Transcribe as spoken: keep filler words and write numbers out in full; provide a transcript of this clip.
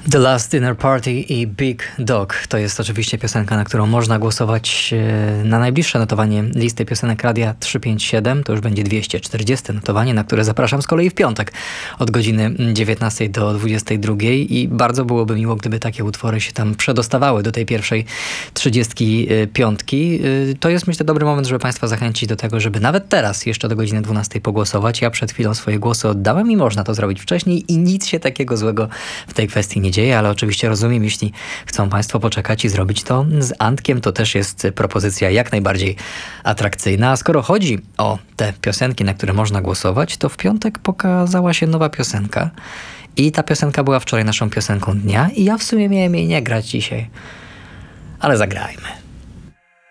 The Last Dinner Party i Big Dog to jest oczywiście piosenka, na którą można głosować na najbliższe notowanie listy piosenek Radia trzysta pięćdziesiąt siedem. To już będzie dwieście czterdzieste notowanie, na które zapraszam z kolei w piątek od godziny dziewiętnastej do dwudziestej drugiej i bardzo byłoby miło, gdyby takie utwory się tam przedostawały do tej pierwszej trzydziestki piątki. To jest, myślę, dobry moment, żeby Państwa zachęcić do tego, żeby nawet teraz jeszcze do godziny dwunastej pogłosować. Ja przed chwilą swoje głosy oddałem i można to zrobić wcześniej i nic się takiego złego w tej kwestii nie dzieje, ale oczywiście rozumiem, jeśli chcą Państwo poczekać i zrobić to z Antkiem, to też jest propozycja jak najbardziej atrakcyjna. A skoro chodzi o te piosenki, na które można głosować, to w piątek pokazała się nowa piosenka i ta piosenka była wczoraj naszą piosenką dnia i ja w sumie miałem jej nie grać dzisiaj, ale zagrajmy.